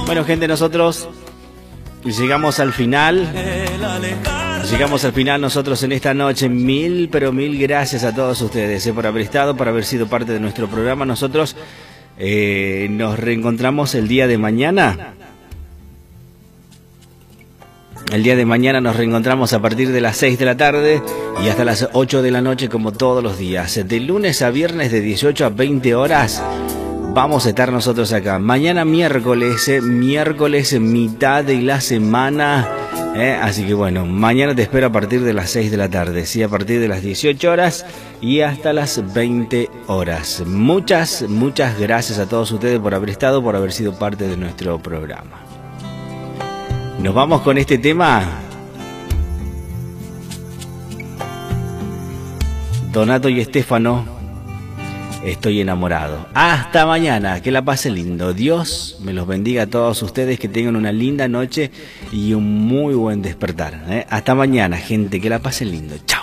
Bueno, gente, nosotros llegamos al final. Llegamos al final nosotros en esta noche. Mil, pero mil gracias a todos ustedes por haber estado, por haber sido parte de nuestro programa. Nosotros nos reencontramos el día de mañana. El día de mañana nos reencontramos a partir de las 6 de la tarde y hasta las 8 de la noche, como todos los días. De lunes a viernes de 18 a 20 horas vamos a estar nosotros acá. Mañana miércoles, mitad de la semana. Así que bueno, mañana te espero a partir de las 6 de la tarde, ¿sí? A partir de las 18 horas y hasta las 20 horas. Muchas gracias a todos ustedes por haber estado, por haber sido parte de nuestro programa. Nos vamos con este tema. Donato y Estefano, estoy enamorado. Hasta mañana, que la pase lindo. Dios me los bendiga a todos ustedes, que tengan una linda noche y un muy buen despertar. Hasta mañana, gente, que la pase lindo. Chao.